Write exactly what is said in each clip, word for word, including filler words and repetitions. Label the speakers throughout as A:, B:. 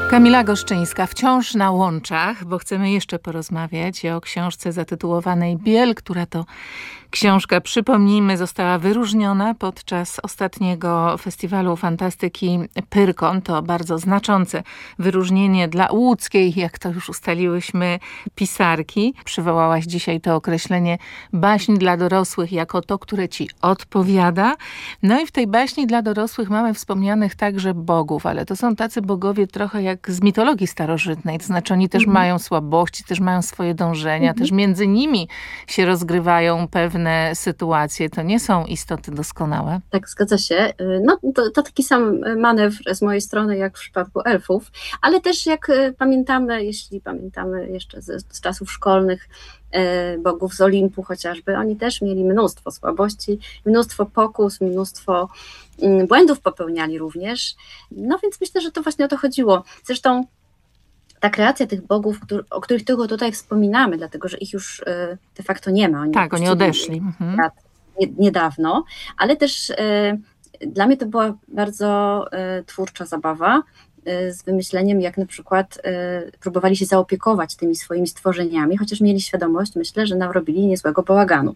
A: Kamila Goszczyńska wciąż na łączach, bo chcemy jeszcze porozmawiać o książce zatytułowanej Biel, która to książka, przypomnijmy, została wyróżniona podczas ostatniego festiwalu fantastyki Pyrkon. To bardzo znaczące wyróżnienie dla łódzkiej, jak to już ustaliłyśmy, pisarki. Przywołałaś dzisiaj to określenie baśń dla dorosłych jako to, które ci odpowiada. No i w tej baśni dla dorosłych mamy wspomnianych także bogów, ale to są tacy bogowie trochę jak z mitologii starożytnej. To znaczy oni też mm. mają słabości, też mają swoje dążenia, mm-hmm. też między nimi się rozgrywają pewne sytuacje. To nie są istoty doskonałe.
B: Tak, zgadza się. No to, to taki sam manewr z mojej strony jak w przypadku elfów, ale też jak pamiętamy, jeśli pamiętamy jeszcze z, z czasów szkolnych, bogów z Olimpu chociażby, oni też mieli mnóstwo słabości, mnóstwo pokus, mnóstwo błędów popełniali również. No więc myślę, że to właśnie o to chodziło. Zresztą ta kreacja tych bogów, który, o których tylko tutaj wspominamy, dlatego że ich już de facto nie ma. Oni
A: tak, oni odeszli. Mhm.
B: Niedawno, ale też dla mnie to była bardzo twórcza zabawa z wymyśleniem, jak na przykład próbowali się zaopiekować tymi swoimi stworzeniami, chociaż mieli świadomość, myślę, że narobili niezłego bałaganu.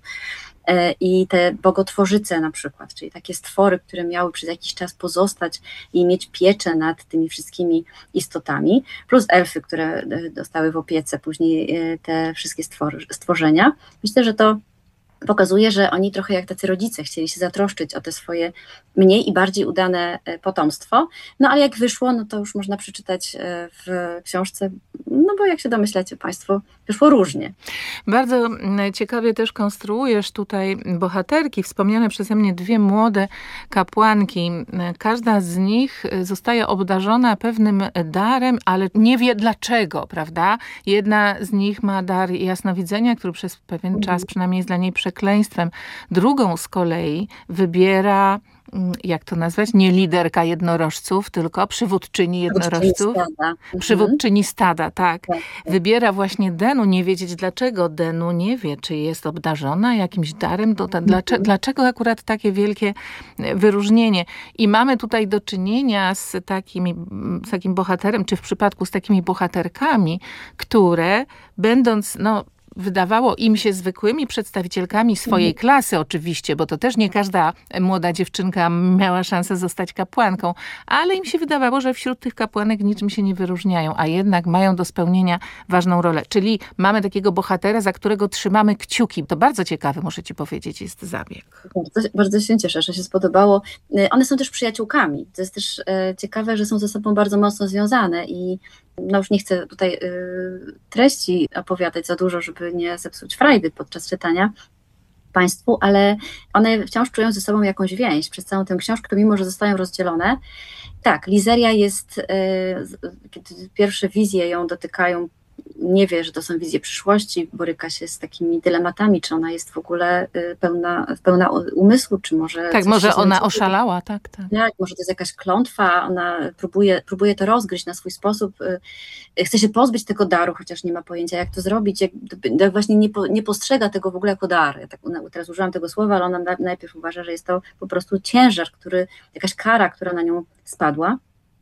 B: I te bogotworzyce na przykład, czyli takie stwory, które miały przez jakiś czas pozostać i mieć pieczę nad tymi wszystkimi istotami, plus elfy, które dostały w opiece później te wszystkie stwory, stworzenia. Myślę, że to pokazuje, że oni trochę jak tacy rodzice chcieli się zatroszczyć o te swoje mniej i bardziej udane potomstwo. No ale jak wyszło, no to już można przeczytać w książce, no bo jak się domyślacie Państwo, wyszło różnie.
A: Bardzo ciekawie też konstruujesz tutaj bohaterki, wspomniane przeze mnie dwie młode kapłanki. Każda z nich zostaje obdarzona pewnym darem, ale nie wie dlaczego, prawda? Jedna z nich ma dar jasnowidzenia, który przez pewien czas przynajmniej jest dla niej przekleństwem. Drugą z kolei wybiera, jak to nazwać, nie liderka jednorożców, tylko przywódczyni jednorożców.
B: Stada.
A: Przywódczyni stada, tak. tak. Wybiera właśnie Denu, nie wiedzieć dlaczego. Denu nie wie, czy jest obdarzona jakimś darem. To, to, dlaczego, dlaczego akurat takie wielkie wyróżnienie? I mamy tutaj do czynienia z, takimi, z takim bohaterem, czy w przypadku z takimi bohaterkami, które będąc, no, wydawało im się zwykłymi przedstawicielkami swojej klasy oczywiście, bo to też nie każda młoda dziewczynka miała szansę zostać kapłanką, ale im się wydawało, że wśród tych kapłanek niczym się nie wyróżniają, a jednak mają do spełnienia ważną rolę. Czyli mamy takiego bohatera, za którego trzymamy kciuki. To bardzo ciekawy, muszę ci powiedzieć, jest zabieg.
B: Bardzo, bardzo się cieszę, że się spodobało. One są też przyjaciółkami. To jest też ciekawe, że są ze sobą bardzo mocno związane i no już nie chcę tutaj y, treści opowiadać za dużo, żeby nie zepsuć frajdy podczas czytania Państwu, ale one wciąż czują ze sobą jakąś więź przez całą tę książkę, mimo że zostają rozdzielone. Tak, Lizeria jest, y, kiedy pierwsze wizje ją dotykają, nie wie, że to są wizje przyszłości, boryka się z takimi dylematami, czy ona jest w ogóle pełna, pełna umysłu, czy może...
A: Tak, może ona oszalała, tak, tak.
B: Tak, może to jest jakaś klątwa, ona próbuje, próbuje to rozgryźć na swój sposób, chce się pozbyć tego daru, chociaż nie ma pojęcia, jak to zrobić, jak, właśnie nie, po, nie postrzega tego w ogóle jako dar. Ja tak, teraz użyłam tego słowa, ale ona najpierw uważa, że jest to po prostu ciężar, który, jakaś kara, która na nią spadła.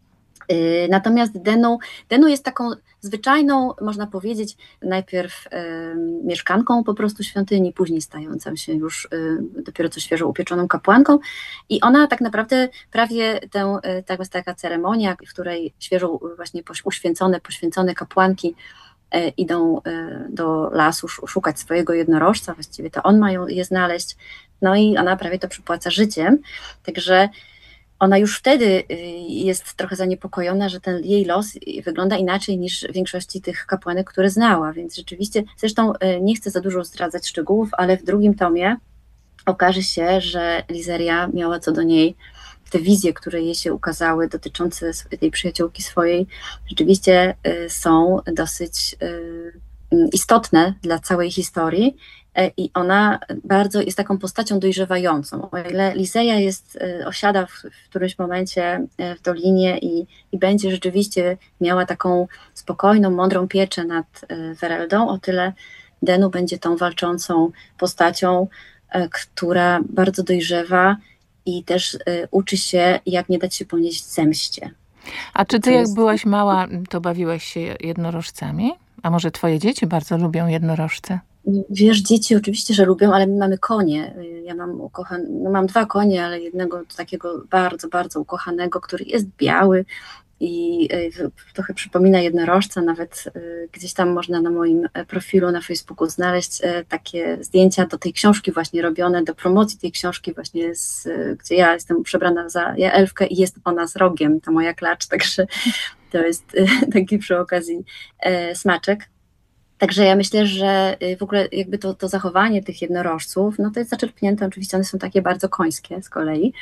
B: Natomiast Denu, Denu jest taką zwyczajną, można powiedzieć, najpierw y, mieszkanką po prostu świątyni, później stającą się już y, dopiero co świeżo upieczoną kapłanką i ona tak naprawdę prawie tę, y, tak jest taka ceremonia, w której świeżo właśnie poś, uświęcone, poświęcone kapłanki y, idą y, do lasu szukać swojego jednorożca, właściwie to on ma je znaleźć, no i ona prawie to przypłaca życiem, także ona już wtedy jest trochę zaniepokojona, że ten jej los wygląda inaczej niż w większości tych kapłanek, które znała, więc rzeczywiście, zresztą nie chcę za dużo zdradzać szczegółów, ale w drugim tomie okaże się, że Lizeria miała co do niej te wizje, które jej się ukazały dotyczące tej przyjaciółki swojej, rzeczywiście są dosyć istotne dla całej historii. I ona bardzo jest taką postacią dojrzewającą. O ile Lizeria jest, osiada w, w którymś momencie w dolinie i, i będzie rzeczywiście miała taką spokojną, mądrą pieczę nad Fereldą, o tyle Denu będzie tą walczącą postacią, która bardzo dojrzewa i też uczy się, jak nie dać się ponieść zemście.
A: A czy ty
B: To
A: jak
B: jest-
A: byłaś mała, to bawiłaś się jednorożcami? A może twoje dzieci bardzo lubią jednorożce?
B: Wiesz, dzieci oczywiście, że lubią, ale my mamy konie. Ja mam ukochan... no mam dwa konie, ale jednego takiego bardzo, bardzo ukochanego, który jest biały i y, trochę przypomina jednorożca. Nawet y, gdzieś tam można na moim profilu na Facebooku znaleźć y, takie zdjęcia do tej książki właśnie robione, do promocji tej książki właśnie, z, y, gdzie ja jestem przebrana za ja elfkę i jest ona z rogiem, ta moja klacz, także to jest y, taki przy okazji y, smaczek. Także ja myślę, że y, w ogóle jakby to, to zachowanie tych jednorożców, no to jest zaczerpnięte, oczywiście one są takie bardzo końskie z kolei.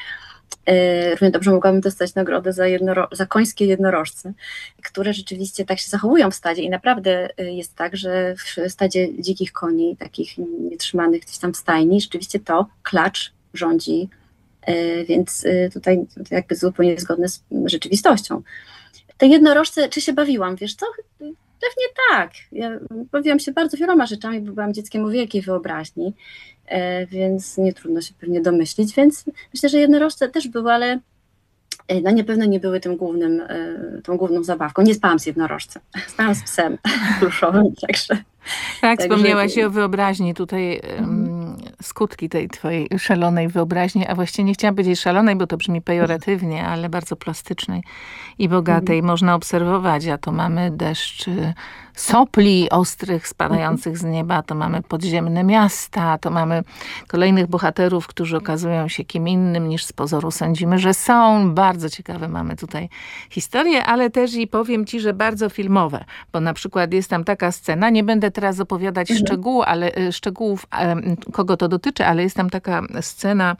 B: Y, Równie dobrze mogłabym dostać nagrodę za, jednoro, za końskie jednorożce, które rzeczywiście tak się zachowują w stadzie i naprawdę y, jest tak, że w stadzie dzikich koni, takich nietrzymanych gdzieś tam w stajni, rzeczywiście to klacz rządzi, y, więc y, tutaj jakby zupełnie zgodne z rzeczywistością. Te jednorożce, czy się bawiłam, wiesz co? Pewnie tak. Ja bawiłam się bardzo wieloma rzeczami, bo byłam dzieckiem o wielkiej wyobraźni, e, więc nie trudno się pewnie domyślić, więc myślę, że jednorożce też były, ale e, no, na pewno nie były tym głównym, e, tą główną zabawką. Nie spałam z jednorożcem, spałam z psem pluszowym, także...
A: Tak,
B: Także-
A: wspomniałaś o wyobraźni, tutaj um, skutki tej twojej szalonej wyobraźni, a właściwie nie chciałam powiedzieć szalonej, bo to brzmi pejoratywnie, ale bardzo plastycznej i bogatej. Można obserwować, a to mamy deszcz y, sopli ostrych spadających z nieba, to mamy podziemne miasta, to mamy kolejnych bohaterów, którzy okazują się kim innym niż z pozoru sądzimy, że są. Bardzo ciekawe mamy tutaj historie, ale też i powiem ci, że bardzo filmowe, bo na przykład jest tam taka scena, nie będę teraz opowiadać
B: Mhm.
A: szczegółu, ale, y, szczegółów, em, kogo to dotyczy, ale jest tam taka scena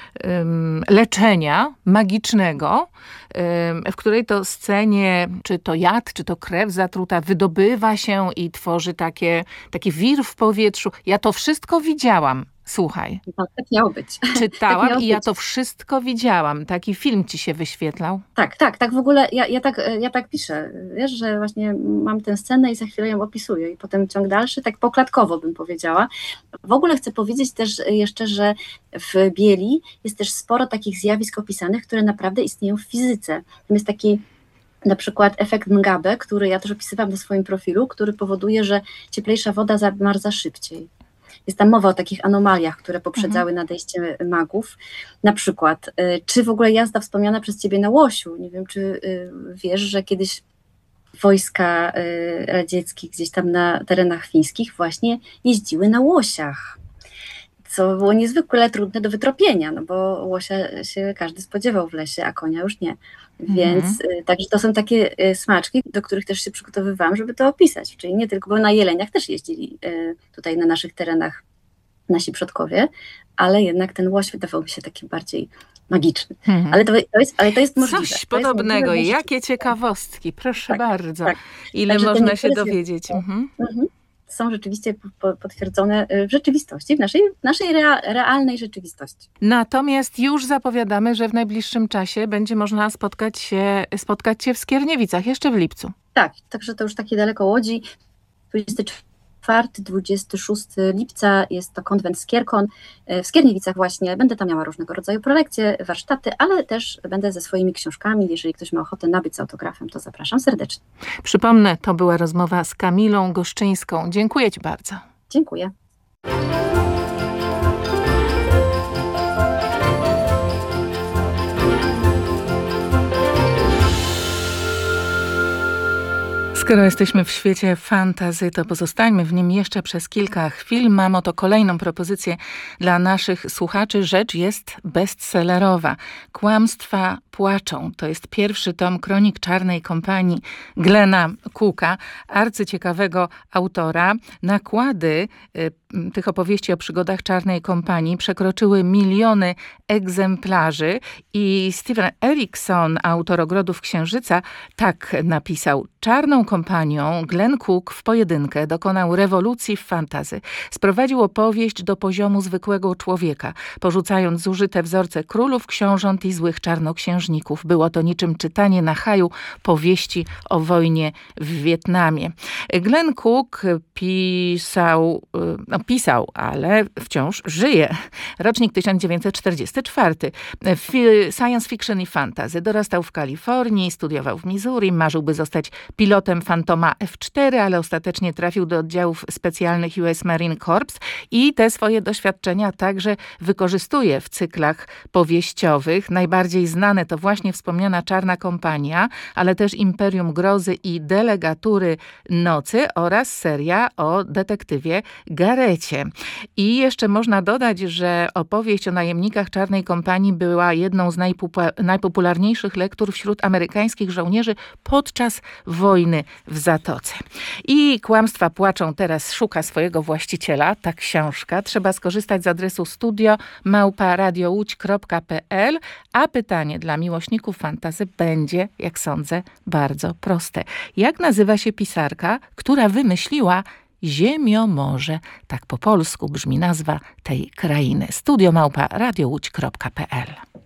A: em, leczenia magicznego, em, w której to scenie, czy to jad, czy to krew zatruta, wydobywa się i tworzy takie, taki wir w powietrzu. Ja to wszystko widziałam. Słuchaj,
B: Tak, tak miało być.
A: czytałam
B: miało
A: i ja
B: być.
A: to wszystko widziałam. Taki film ci się wyświetlał?
B: Tak, tak, tak w ogóle ja, ja, tak, ja tak piszę, wiesz, że właśnie mam tę scenę i za chwilę ją opisuję i potem ciąg dalszy, tak poklatkowo bym powiedziała. W ogóle chcę powiedzieć też jeszcze, że w bieli jest też sporo takich zjawisk opisanych, które naprawdę istnieją w fizyce. Tam jest taki na przykład efekt Mugabe, który ja też opisywałam na swoim profilu, który powoduje, że cieplejsza woda zamarza szybciej. Jest tam mowa o takich anomaliach, które poprzedzały nadejście magów. Na przykład, y, czy w ogóle jazda wspomniana przez ciebie na łosiu. Nie wiem, czy y, wiesz, że kiedyś wojska y, radzieckie gdzieś tam na terenach fińskich właśnie jeździły na łosiach. Co było niezwykle trudne do wytropienia, no bo łosia się każdy spodziewał w lesie, a konia już nie. Więc y, także to są takie y, smaczki, do których też się przygotowywałam, żeby to opisać. Czyli nie tylko, bo na jeleniach też jeździli y, tutaj na naszych terenach nasi przodkowie, ale jednak ten łoś wydawał mi się taki bardziej magiczny.
A: Mhm.
B: Ale, to, to jest, ale to jest możliwe.
A: Coś
B: To jest
A: podobnego.
B: możliwe, bo
A: Jakie ciekawostki. Proszę
B: Tak,
A: bardzo.
B: tak.
A: Ile
B: Także te
A: można się
B: niektóre
A: dowiedzieć. Mhm.
B: Mhm. Są rzeczywiście po- potwierdzone y, w rzeczywistości, w naszej, w naszej rea, realnej rzeczywistości.
A: Natomiast już zapowiadamy, że w najbliższym czasie będzie można spotkać się, spotkać się w Skierniewicach, jeszcze w lipcu.
B: Tak, także to już takie daleko Łodzi. dwudziestego czwartego do dwudziestego szóstego lipca jest to konwent Skierkon. W Skierniewicach właśnie będę tam miała różnego rodzaju prelekcje, warsztaty, ale też będę ze swoimi książkami. Jeżeli ktoś ma ochotę nabyć z autografem, to zapraszam serdecznie.
A: Przypomnę, to była rozmowa z Kamilą Goszczyńską. Dziękuję ci bardzo.
B: Dziękuję.
A: Skoro jesteśmy w świecie fantasy, to pozostańmy w nim jeszcze przez kilka chwil. Mam oto kolejną propozycję dla naszych słuchaczy. Rzecz jest bestsellerowa. Kłamstwa płaczą. To jest pierwszy tom kronik Czarnej Kompanii Glena Cooka, arcyciekawego autora. Nakłady y, tych opowieści o przygodach Czarnej Kompanii przekroczyły miliony egzemplarzy i Steven Erikson, autor Ogrodów Księżyca, tak napisał: Czarną Kompanią Glenn Cook w pojedynkę dokonał rewolucji w fantasy. Sprowadził opowieść do poziomu zwykłego człowieka, porzucając zużyte wzorce królów, książąt i złych czarnoksiężników. Było to niczym czytanie na haju powieści o wojnie w Wietnamie. Glenn Cook pisał, no, pisał, ale wciąż żyje. Rocznik tysiąc dziewięćset czterdziesty czwarty. Science fiction i fantasy. Dorastał w Kalifornii, studiował w Missouri, marzył, by zostać pilotem Fantoma F cztery, ale ostatecznie trafił do oddziałów specjalnych U S Marine Corps i te swoje doświadczenia także wykorzystuje w cyklach powieściowych. Najbardziej znane to właśnie wspomniana Czarna Kompania, ale też Imperium Grozy i Delegatury Nocy oraz seria o detektywie Garecie. I jeszcze można dodać, że opowieść o najemnikach Czarnej Kompanii była jedną z najpopu- najpopularniejszych lektur wśród amerykańskich żołnierzy podczas wojny w Zatoce. I Kłamstwa płaczą teraz szuka swojego właściciela. Ta książka. Trzeba skorzystać z adresu studio małpa radiołódź kropka p l, a pytanie dla miłośników fantasy będzie, jak sądzę, bardzo proste. Jak nazywa się pisarka, która wymyśliła Ziemiomorze? Tak po polsku brzmi nazwa tej krainy. studio małpa radiołódź kropka p l.